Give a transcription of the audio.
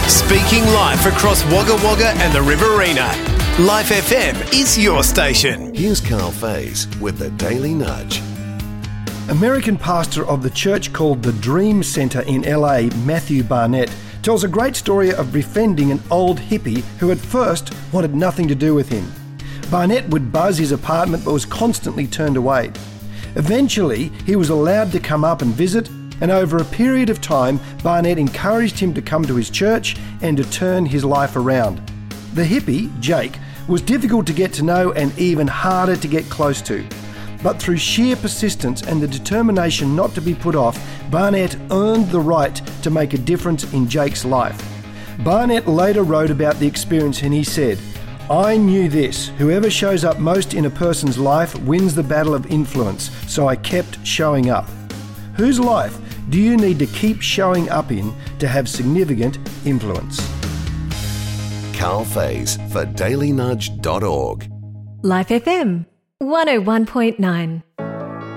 Speaking live across Wagga Wagga and the Riverina. Life FM is your station. Here's Carl Faze with the Daily Nudge. American pastor of the church called the Dream Center in LA, Matthew Barnett, tells a great story of befriending an old hippie who at first wanted nothing to do with him. Barnett would buzz his apartment but was constantly turned away. Eventually, he was allowed to come up and visit, and over a period of time, Barnett encouraged him to come to his church and to turn his life around. The hippie, Jake, was difficult to get to know and even harder to get close to. But through sheer persistence and the determination not to be put off, Barnett earned the right to make a difference in Jake's life. Barnett later wrote about the experience and he said, "I knew this, whoever shows up most in a person's life wins the battle of influence, so I kept showing up." Whose life do you need to keep showing up in to have significant influence? Carl Faze for dailynudge.org. Life FM 101.9.